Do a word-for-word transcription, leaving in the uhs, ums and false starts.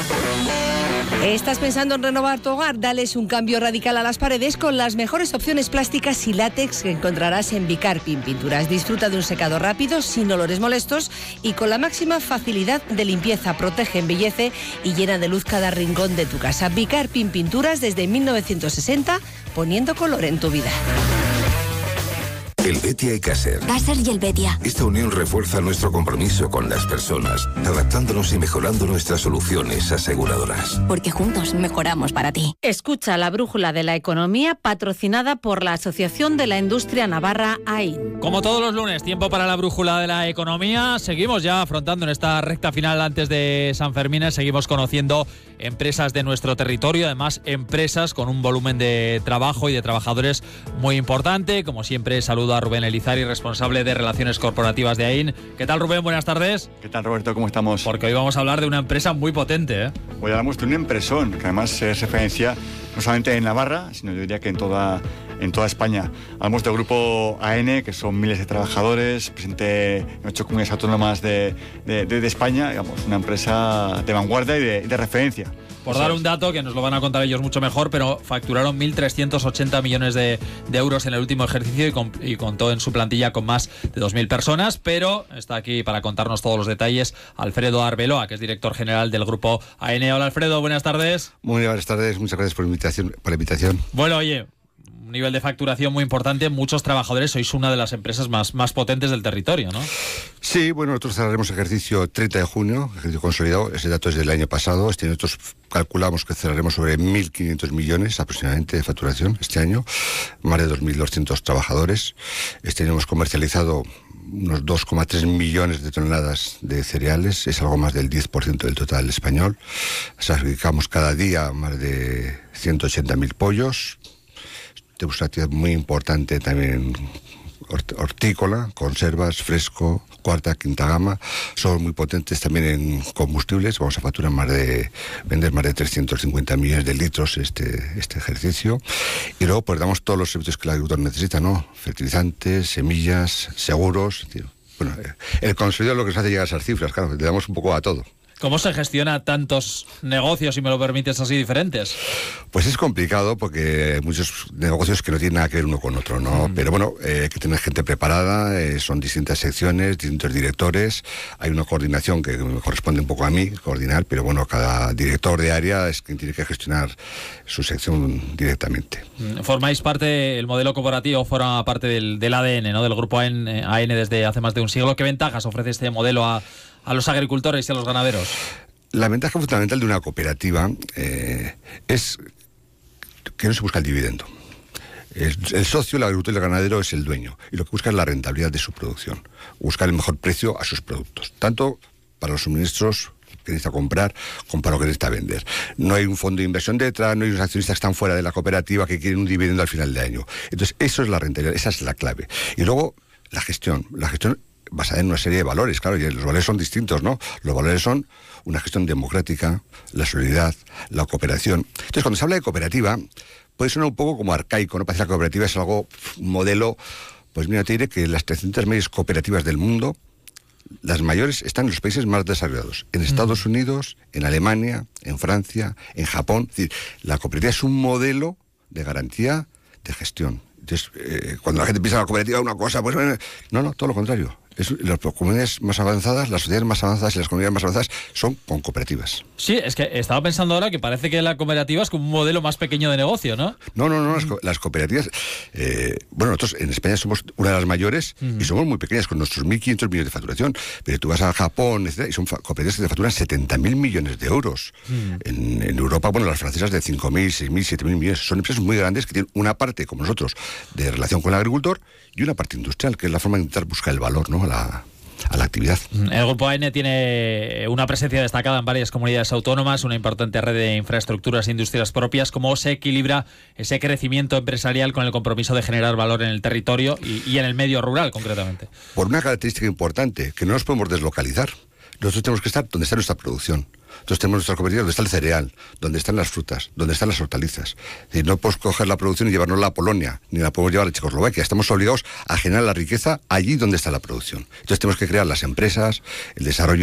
¿Estás pensando en renovar tu hogar? Dales un cambio radical a las paredes con las mejores opciones plásticas y látex que encontrarás en Bicarpin Pinturas. Disfruta de un secado rápido, sin olores molestos y con la máxima facilidad de limpieza. Protege, embellece y llena de luz cada rincón de tu casa. Bicarpin Pinturas desde mil novecientos sesenta, poniendo color en tu vida. Helvetia y Caser. Caser y Helvetia. Esta unión refuerza nuestro compromiso con las personas, adaptándonos y mejorando nuestras soluciones aseguradoras. Porque juntos mejoramos para ti. Escucha la brújula de la economía, patrocinada por la Asociación de la Industria Navarra A I N. Como todos los lunes, tiempo para la brújula de la economía. Seguimos ya afrontando en esta recta final antes de San Fermín. Seguimos conociendo empresas de nuestro territorio, además empresas con un volumen de trabajo y de trabajadores muy importante. Como siempre, saludo a Rubén Elizari, responsable de Relaciones Corporativas de A I N. ¿Qué tal, Rubén? Buenas tardes. ¿Qué tal, Roberto? ¿Cómo estamos? Porque hoy vamos a hablar de una empresa muy potente, ¿eh? Hoy hablamos de una empresón que además es referencia no solamente en Navarra, sino yo diría que en toda, en toda España. Hablamos del grupo A N, que son miles de trabajadores, presente en ocho comunidades autónomas de, de, de, de España, digamos, una empresa de vanguardia y de, de referencia. Por dar un dato, que nos lo van a contar ellos mucho mejor, pero facturaron mil trescientos ochenta millones de, de euros en el último ejercicio y, con, y contó en su plantilla con más de dos mil personas, pero está aquí para contarnos todos los detalles Alfredo Arbeloa, que es director general del grupo A N. Hola, Alfredo, buenas tardes. Muy buenas tardes, muchas gracias por la invitación. Por la invitación. Bueno, oye, un nivel de facturación muy importante, muchos trabajadores, sois una de las empresas más, más potentes del territorio, ¿no? Sí, bueno, nosotros cerraremos ejercicio treinta de junio, ejercicio consolidado, ese dato es del año pasado. Este año nosotros calculamos que cerraremos sobre mil quinientos millones aproximadamente de facturación este año, más de dos mil doscientos trabajadores. Este año hemos comercializado unos dos coma tres millones de toneladas de cereales, es algo más del diez por ciento del total español. Sacrificamos cada día más de ciento ochenta mil pollos. Tenemos una actividad muy importante también hortícola, conservas, fresco, cuarta, quinta gama. Somos muy potentes también en combustibles. Vamos a facturar más de, vender más de trescientos cincuenta millones de litros este, este ejercicio. Y luego pues damos todos los servicios que el agricultor necesita, ¿no? Fertilizantes, semillas, seguros. Bueno, el consolidado es lo que nos hace llegar a esas cifras, claro, le damos un poco a todo. ¿Cómo se gestiona tantos negocios, si me lo permites, así diferentes? Pues es complicado porque hay muchos negocios que no tienen nada que ver uno con otro, ¿no? Mm. Pero bueno, eh, hay que tener gente preparada, eh, son distintas secciones, distintos directores, hay una coordinación que me corresponde un poco a mí, coordinar, pero bueno, cada director de área es quien tiene que gestionar su sección directamente. Formáis parte, el modelo cooperativo forma parte del, del A D N, ¿no? Del grupo A N, A N desde hace más de un siglo. ¿Qué ventajas ofrece este modelo a a los agricultores y a los ganaderos? La ventaja fundamental de una cooperativa eh, es que no se busca el dividendo. El, el socio, el agricultor y el ganadero es el dueño y lo que busca es la rentabilidad de su producción, buscar el mejor precio a sus productos, tanto para los suministros que necesita comprar como para lo que necesita vender. No hay un fondo de inversión detrás, no hay unos accionistas que están fuera de la cooperativa que quieren un dividendo al final de año. Entonces, eso es la rentabilidad, esa es la clave. Y luego, la gestión. La gestión basada en una serie de valores, claro, y los valores son distintos, ¿no? Los valores son una gestión democrática, la solidaridad, la cooperación. Entonces, cuando se habla de cooperativa, puede sonar un poco como arcaico, ¿no? Parece que la cooperativa es algo, un modelo. Pues mira, te diré que las trescientas mayores cooperativas del mundo, las mayores están en los países más desarrollados, en Estados mm. Unidos, en Alemania, en Francia, en Japón. Es decir, la cooperativa es un modelo de garantía de gestión. Entonces, eh, cuando la gente piensa en la cooperativa una cosa, pues bueno, no, no, todo lo contrario. Es, las comunidades más avanzadas, las sociedades más avanzadas y las comunidades más avanzadas son con cooperativas. Sí, es que estaba pensando ahora que parece que la cooperativa es como un modelo más pequeño de negocio, ¿no? No, no, no, las, las cooperativas, eh, bueno, nosotros en España somos una de las mayores uh-huh. y somos muy pequeñas con nuestros mil quinientos millones de facturación, pero tú vas a Japón, etcétera, y son cooperativas que te facturan setenta mil millones de euros. Uh-huh. En, en Europa, bueno, las francesas de cinco mil, seis mil, siete mil millones. Son empresas muy grandes que tienen una parte, como nosotros, de relación con el agricultor y una parte industrial, que es la forma de intentar buscar el valor, ¿no? A la, a la actividad. El Grupo A N tiene una presencia destacada en varias comunidades autónomas, una importante red de infraestructuras e industrias propias. ¿Cómo se equilibra ese crecimiento empresarial con el compromiso de generar valor en el territorio y, y en el medio rural, concretamente? Por una característica importante, que no nos podemos deslocalizar. Nosotros tenemos que estar donde está nuestra producción. Entonces tenemos nuestra cooperativa donde está el cereal, donde están las frutas, donde están las hortalizas. Es decir, no podemos coger la producción y llevarnosla a Polonia, ni la podemos llevar a Checoslovaquia. Estamos obligados a generar la riqueza allí donde está la producción. Entonces tenemos que crear las empresas, el desarrollo